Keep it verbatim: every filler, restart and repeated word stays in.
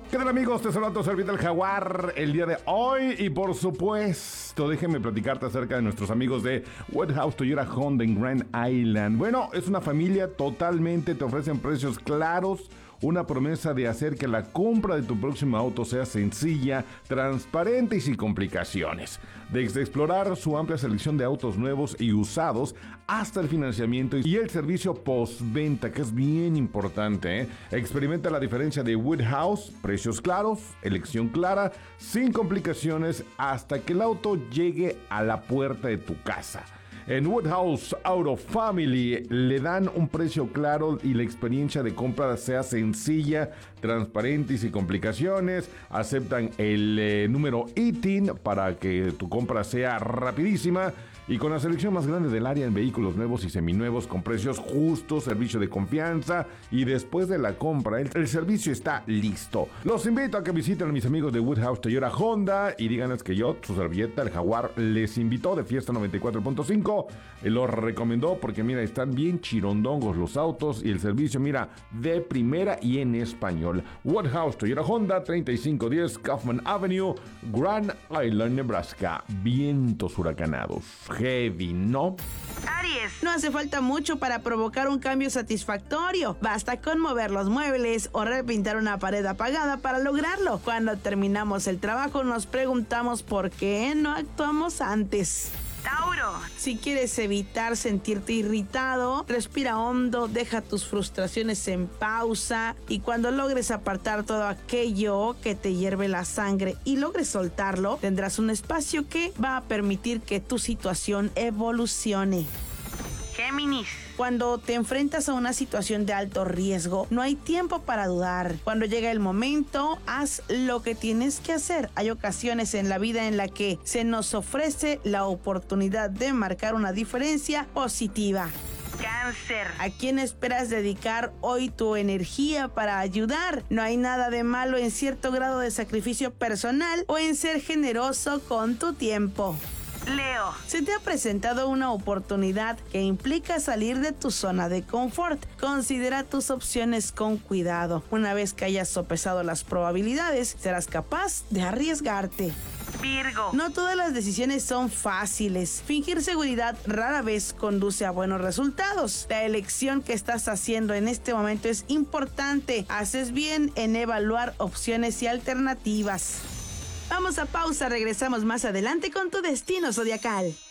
¿Qué tal, amigos? Te saluda tu servidor el Jaguar el día de hoy y por supuesto déjenme platicarte acerca de nuestros amigos de Woodhouse Toyota Honda en Grand Island. Bueno, es una familia totalmente, te ofrecen precios claros, una promesa de hacer que la compra de tu próximo auto sea sencilla, transparente y sin complicaciones. Desde explorar su amplia selección de autos nuevos y usados hasta el financiamiento y el servicio postventa, que es bien importante, ¿eh? Experimenta la diferencia de Woodhouse, precios claros, elección clara, sin complicaciones, hasta que el auto llegue a la puerta de tu casa. En Woodhouse Auto Family le dan un precio claro y la experiencia de compra sea sencilla, transparente y sin complicaciones. Aceptan el eh, número I T I N para que tu compra sea rapidísima. Y con la selección más grande del área en vehículos nuevos y seminuevos con precios justos, servicio de confianza y después de la compra el, el servicio está listo. Los invito a que visiten a mis amigos de Woodhouse Toyota Honda y díganles que yo, su servilleta, el Jaguar, les invitó de Fiesta noventa y cuatro punto cinco. Los recomendó porque mira, están bien chirondongos los autos y el servicio, mira, de primera y en español. Woodhouse Toyota Honda, treinta y cinco diez Kaufman Avenue, Grand Island, Nebraska. Vientos huracanados. Heavy, ¿no? Aries, no hace falta mucho para provocar un cambio satisfactorio. Basta con mover los muebles o repintar una pared apagada para lograrlo. Cuando terminamos el trabajo nos preguntamos por qué no actuamos antes. Tauro, si quieres evitar sentirte irritado, respira hondo, deja tus frustraciones en pausa y cuando logres apartar todo aquello que te hierve la sangre y logres soltarlo, tendrás un espacio que va a permitir que tu situación evolucione. Géminis, cuando te enfrentas a una situación de alto riesgo, no hay tiempo para dudar. Cuando llega el momento, haz lo que tienes que hacer. Hay ocasiones en la vida en la que se nos ofrece la oportunidad de marcar una diferencia positiva. Cáncer, ¿a quién esperas dedicar hoy tu energía para ayudar? No hay nada de malo en cierto grado de sacrificio personal o en ser generoso con tu tiempo. Leo, se te ha presentado una oportunidad que implica salir de tu zona de confort. Considera tus opciones con cuidado. Una vez que hayas sopesado las probabilidades, serás capaz de arriesgarte. Virgo, no todas las decisiones son fáciles. Fingir seguridad rara vez conduce a buenos resultados. La elección que estás haciendo en este momento es importante. Haces bien en evaluar opciones y alternativas. Vamos a pausa, regresamos más adelante con tu destino zodiacal.